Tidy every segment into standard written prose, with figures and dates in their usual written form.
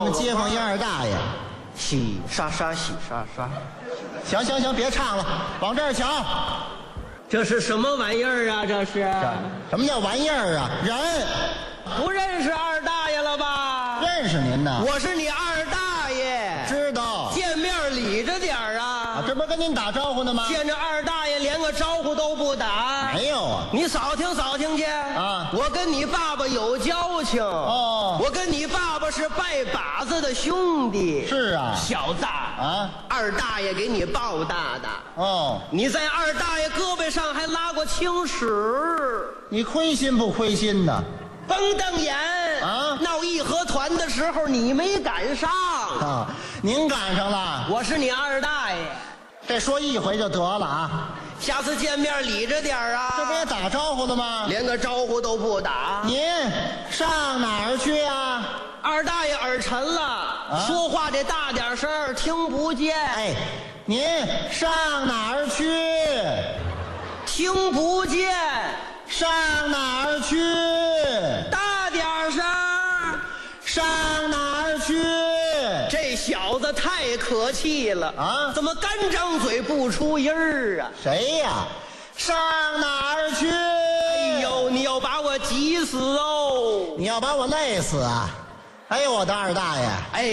我们街坊一二大爷， 洗刷刷，洗刷刷。 行行行，别唱了，往这儿瞧。 这是什么玩意儿啊？这是什么叫玩意儿啊？人不认识二大爷了吧？ 认识您呢， 我是你二大爷。 知道。 见面礼着点儿啊！ 这不是跟您打招呼呢吗？ 见着二大爷连个招呼都不打。 没有啊。 你扫听扫听去啊！ 我跟你爸爸有交情哦。 我跟你爸爸是拜把子的兄弟。 是啊。 小子啊， 二大爷给你抱大的。 哦， 你在二大爷胳膊上还拉过青史。 你亏心不亏心呢？ 甭瞪眼啊！ 闹义和团的时候你没赶上啊，您赶上了。 我是你二大爷， 这说一回就得了啊。 下次见面理着点儿啊。 这不也打招呼了吗？ 连个招呼都不打。 您上哪儿去啊？ 二大爷耳沉了，说话得大点声，听不见。 哎，您上哪儿去？ 听不见。 上哪儿去？ 大点声。 上哪儿去？ 这小子太可气了啊！ 怎么干张嘴不出音儿啊？ 谁呀？上哪儿去？ 哎呦，你要把我急死哦！ 你要把我累死啊！哎呦，我的二大爷！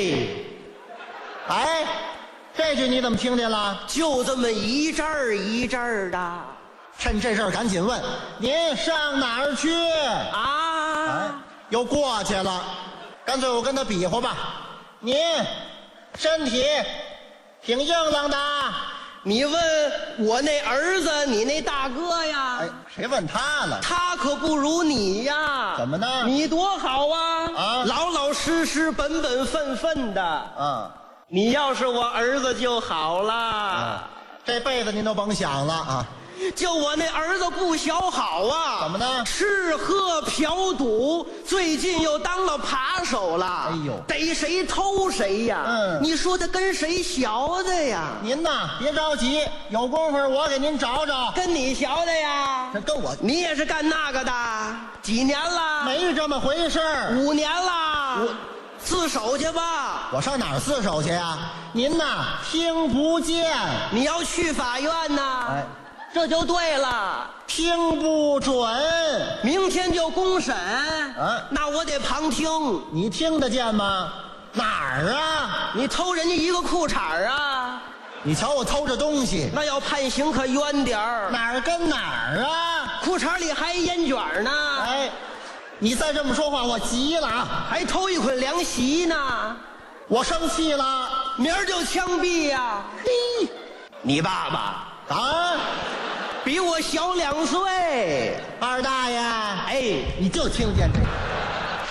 哎，这句你怎么听见了？ 就这么一阵儿一阵儿的。 趁这事儿赶紧问，您上哪儿去啊？ 哎，又过去了，干脆我跟他比划吧。您身体挺硬朗的。 你问我那儿子，你那大哥呀？ 哎，谁问他了？ 他可不如你呀。 怎么呢？ 你多好啊！ 啊， 老老实实、本本分分的。 啊， 你要是我儿子就好了。 啊，这辈子您都甭想了啊！ 就我那儿子不小好啊！ 怎么呢？ 吃喝嫖赌，最近又当了扒手了。 哎呦， 逮谁偷谁呀！你说他跟谁学的呀？ 您呐，别着急，有功夫我给您找找。 跟你学的呀？ 这跟我， 你也是干那个的？几年了？ 没这么回事儿。 5年了。自首去吧。 我上哪儿自首去呀？您呐，听不见。 你要去法院呐？ 哎。 这就对了， 听不准， 明天就公审。那我得旁听。 你听得见吗？哪儿啊？ 你偷人家一个裤衩啊？ 你瞧我偷着东西， 那要判刑可冤点儿。 哪儿跟哪儿啊？ 裤衩里还烟卷呢。 哎，你再这么说话，我急了啊！ 还偷一捆凉席呢， 我生气了， 明儿就枪毙呀！ 嘿， 你爸爸啊， 比我小2岁。 二大爷， 哎， 你就听见这个。